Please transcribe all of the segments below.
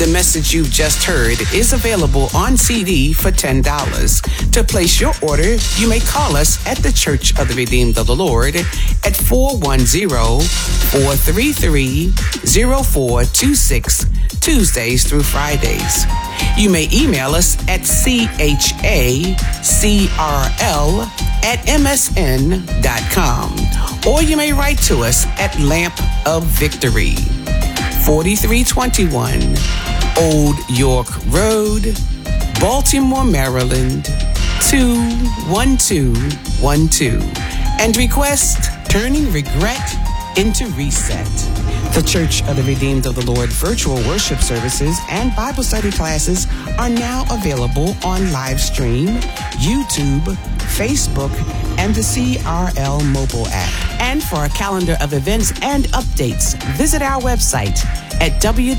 The message you've just heard is available on CD for $10. To place your order, you may call us at the Church of the Redeemed of the Lord at 410-433-0426, Tuesdays through Fridays. You may email us at chacrl@msn.com, or you may write to us at Lamp of Victory, 4321 Old York Road, Baltimore, Maryland, 21212, and request Turning Regret into Reset. The Church of the Redeemed of the Lord virtual worship services and Bible study classes are now available on live stream, YouTube, Facebook, and the CRL mobile app. And for a calendar of events and updates, visit our website at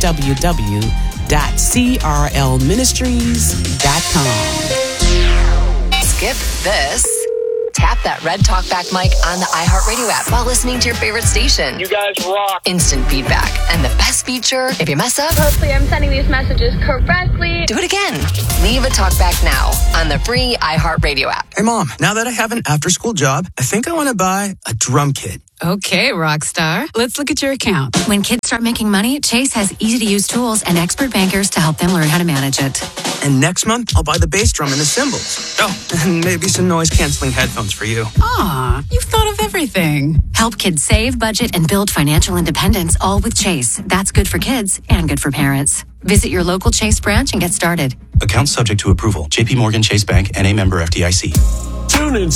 www.crlministries.com. Skip this. Tap that red talkback mic on the iHeartRadio app while listening to your favorite station. You guys rock. Instant feedback. And the best feature, if you mess up, hopefully I'm sending these messages correctly. Do it again. Leave a talkback now on the free iHeartRadio app. Hey, Mom, now that I have an after-school job, I think I want to buy a drum kit. Okay, Rockstar. Let's look at your account. When kids start making money, Chase has easy-to-use tools and expert bankers to help them learn how to manage it. And next month, I'll buy the bass drum and the cymbals. Oh, and maybe some noise-canceling headphones for you. Aw, you've thought of everything. Help kids save, budget, and build financial independence, all with Chase. That's good for kids and good for parents. Visit your local Chase branch and get started. Account subject to approval. JP Morgan Chase Bank, N.A. member FDIC. Tune in